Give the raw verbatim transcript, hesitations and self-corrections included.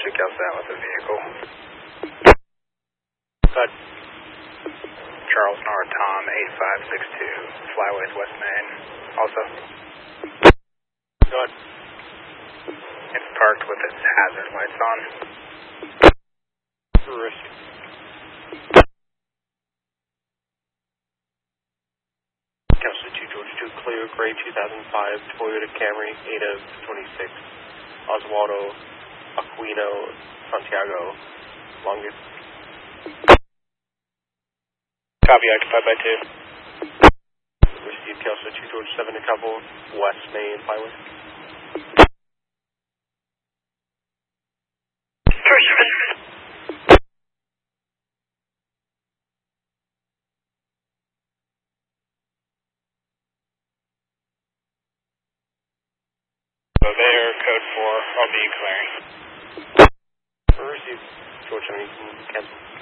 two Kelso out with a vehicle. Good. Charles Nord Tom eight five six two, Flyways West Main. Also. Good. It's parked with its hazard lights on. Received. Kelso two George two, clear, gray two thousand five Toyota Camry, eight of twenty-six, Oswaldo Aquino, Santiago, longest. Copy, occupied by two. Received Kelso two George seven to couple, West Main, Flyways. So there, code four, I'll be clearing. Received George seven, you can cancel.